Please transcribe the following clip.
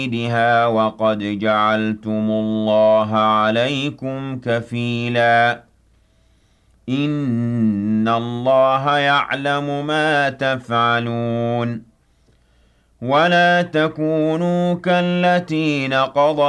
بِهَا وَقَدْ جَعَلْتُمُ اللَّهَ عَلَيْكُمْ كَفِيلًا إِنَّ اللَّهَ يَعْلَمُ مَا تَفْعَلُونَ وَلَا تَكُونُوا كَالَّتِي نَقَضَتْ